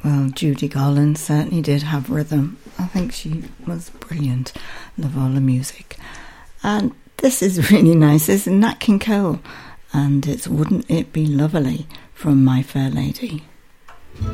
Well, Judy Garland certainly did have rhythm. I think she was brilliant. Love all the music. And this is really nice. It's Nat King Cole, and it's Wouldn't It Be Lovely from My Fair Lady.